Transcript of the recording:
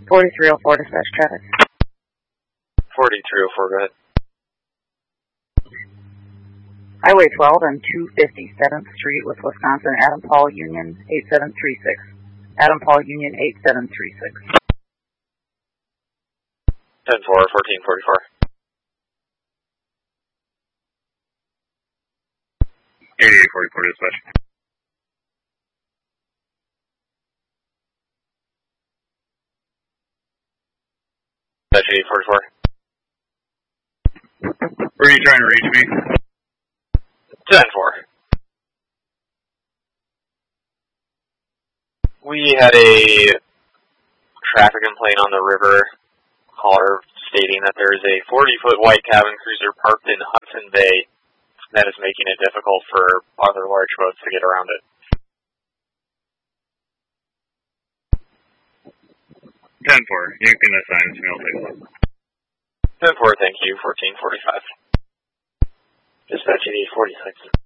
4304 dispatch traffic. 4304, go ahead. Highway 12 and 257th Street with Wisconsin, Adam Paul Union 8736. Adam Paul Union 8736. 10-4, 1444. 8844 dispatch. Dispatch 8844. Where are you trying to reach me? 10-4. We had a traffic complaint on the river, caller stating that there is a 40-foot white cabin cruiser parked in Hudson Bay that is making it difficult for other large boats to get around it. 10-4. You can assign it to me. I'll take a look. 10-4, thank you. 1445. Dispatch 8846.